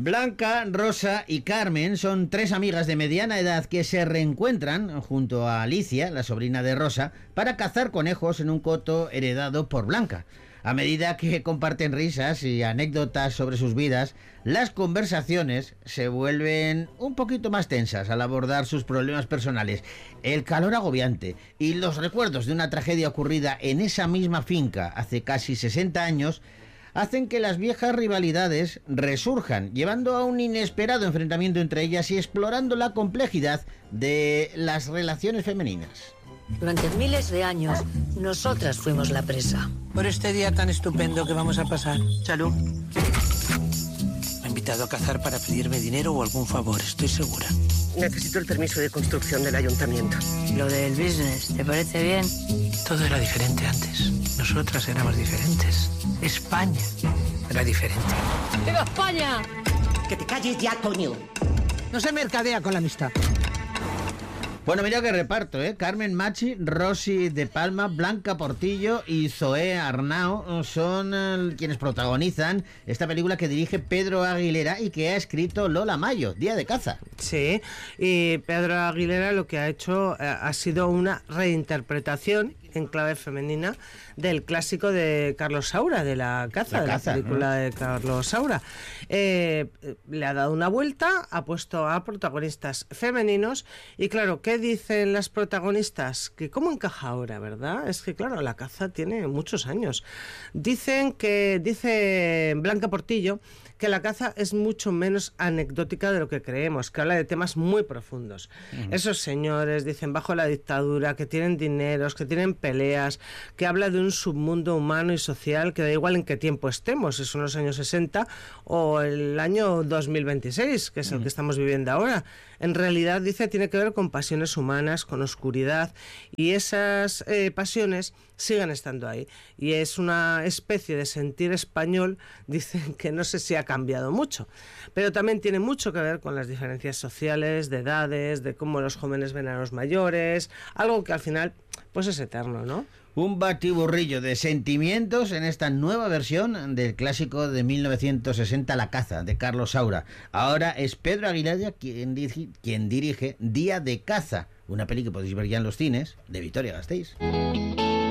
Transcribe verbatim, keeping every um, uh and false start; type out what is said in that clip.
Blanca, Rosa y Carmen son tres amigas de mediana edad que se reencuentran junto a Alicia, la sobrina de Rosa, para cazar conejos en un coto heredado por Blanca. A medida que comparten risas y anécdotas sobre sus vidas, las conversaciones se vuelven un poquito más tensas al abordar sus problemas personales. El calor agobiante y los recuerdos de una tragedia ocurrida en esa misma finca hace casi sesenta años hacen que las viejas rivalidades resurjan, llevando a un inesperado enfrentamiento entre ellas y explorando la complejidad de las relaciones femeninas. Durante miles de años, nosotras fuimos la presa. Por este día tan estupendo que vamos a pasar. Salud. Me ha invitado a cazar para pedirme dinero o algún favor, estoy segura. Necesito el permiso de construcción del ayuntamiento. Lo del business, ¿te parece bien? Todo era diferente antes. Nosotras éramos diferentes. España era diferente. ¡Viva España! Que te calles ya, coño. No se mercadea con la amistad. Bueno, mira qué reparto, ¿eh? Carmen Machi, Rosy de Palma, Blanca Portillo y Zoé Arnao son eh, quienes protagonizan esta película que dirige Pedro Aguilera y que ha escrito Lola Mayo, Día de caza. Sí, y Pedro Aguilera lo que ha hecho eh, ha sido una reinterpretación en clave femenina del clásico de Carlos Saura, de La caza, La de caza, la película, ¿no?, de Carlos Saura. Eh, le ha dado una vuelta, ha puesto a protagonistas femeninos y claro, ¿qué dicen las protagonistas? Que cómo encaja ahora, ¿verdad? Es que claro, La caza tiene muchos años. Dicen que, dice Blanca Portillo, que La caza es mucho menos anecdótica de lo que creemos, que habla de temas muy profundos. Uh-huh. Esos señores, dicen, bajo la dictadura, que tienen dineros, que tienen peleas, que habla de un submundo humano y social que da igual en qué tiempo estemos, si son los años sesenta o el año dos mil veintiséis, que es el uh-huh. que estamos viviendo ahora. En realidad, dice, tiene que ver con pasiones humanas, con oscuridad, y esas eh, pasiones siguen estando ahí. Y es una especie de sentir español, dicen, que no sé si ha cambiado mucho, pero también tiene mucho que ver con las diferencias sociales, de edades, de cómo los jóvenes ven a los mayores, algo que al final pues es eterno, ¿no? Un batiburrillo de sentimientos en esta nueva versión del clásico de mil novecientos sesenta, La caza, de Carlos Saura. Ahora es Pedro Aguilera quien dirige, quien dirige Día de caza, una peli que podéis ver ya en los cines de Vitoria-Gasteiz.